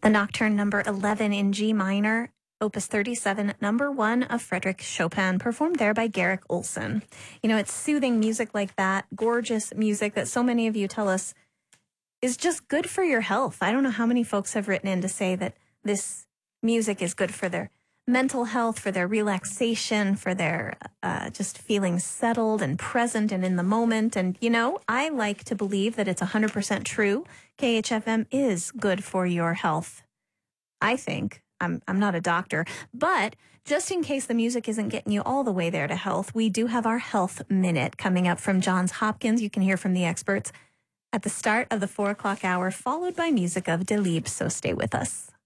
The Nocturne number 11 in G minor, Opus 37, number 1 of Frédéric Chopin, performed there by Garrick Olson. You know, it's soothing music like that, gorgeous music that so many of you tell us is just good for your health. I don't know how many folks have written in to say that this music is good for their mental health, for their relaxation, for their just feeling settled and present and in the moment. And, you know, I like to believe that it's 100% true. KHFM is good for your health. I think. I'm not a doctor, but just in case the music isn't getting you all the way there to health, we do have our Health Minute coming up from Johns Hopkins. You can hear from the experts at the start of the 4 o'clock hour, followed by music of Delibes. So stay with us.